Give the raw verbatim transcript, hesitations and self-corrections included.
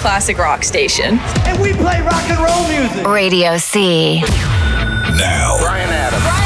classic rock station. And we play rock and roll music. Radio C. Now, Brian Adams.